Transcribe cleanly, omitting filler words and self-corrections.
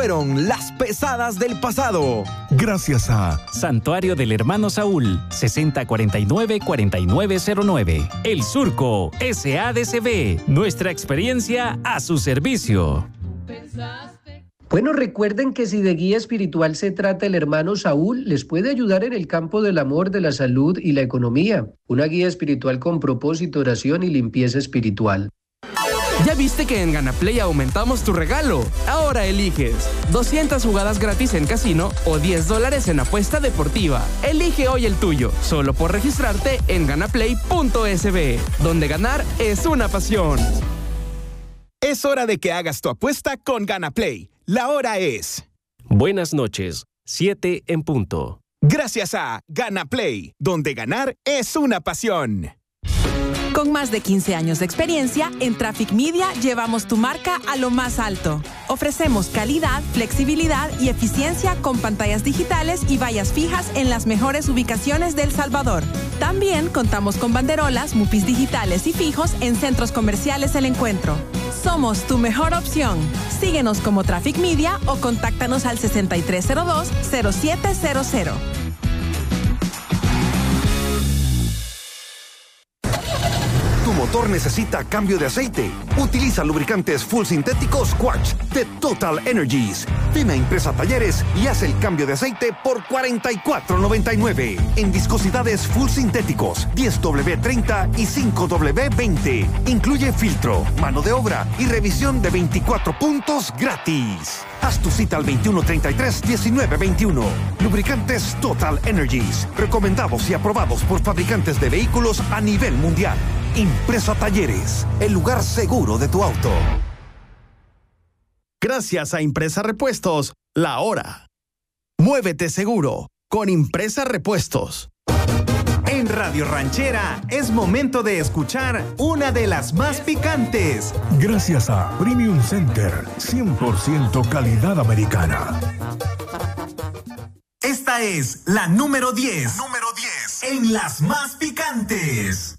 fueron las pesadas del pasado. Gracias a Santuario del Hermano Saúl, 6049-4909. El Surco, SADCB. Nuestra experiencia a su servicio. Bueno, recuerden que si de guía espiritual se trata, el hermano Saúl les puede ayudar en el campo del amor, de la salud y la economía. Una guía espiritual con propósito, oración y limpieza espiritual. ¿Ya viste que en Ganaplay aumentamos tu regalo? Ahora eliges 200 jugadas gratis en casino o $10 en apuesta deportiva. Elige hoy el tuyo, solo por registrarte en ganaplay.sb, donde ganar es una pasión. Es hora de que hagas tu apuesta con Ganaplay. La hora es... Buenas noches, 7 en punto. Gracias a Ganaplay, donde ganar es una pasión. Con más de 15 años de experiencia, en Traffic Media llevamos tu marca a lo más alto. Ofrecemos calidad, flexibilidad y eficiencia con pantallas digitales y vallas fijas en las mejores ubicaciones de El Salvador. También contamos con banderolas, mupis digitales y fijos en centros comerciales El Encuentro. Somos tu mejor opción. Síguenos como Traffic Media o contáctanos al 6302-0700. Tu motor necesita cambio de aceite. Utiliza lubricantes full sintéticos Quartz de Total Energies. Ven a Impresa Talleres y haz el cambio de aceite por $44.99. En viscosidades full sintéticos 10W30 y 5W20. Incluye filtro, mano de obra y revisión de 24 puntos gratis. Haz tu cita al 2133-1921. Lubricantes Total Energies. Recomendados y aprobados por fabricantes de vehículos a nivel mundial. Impresa Talleres, el lugar seguro de tu auto. Gracias a Impresa Repuestos, la hora. Muévete seguro con Impresa Repuestos. En Radio Ranchera es momento de escuchar una de las más picantes. Gracias a Premium Center, 100% calidad americana. Esta es la número 10. En las más picantes.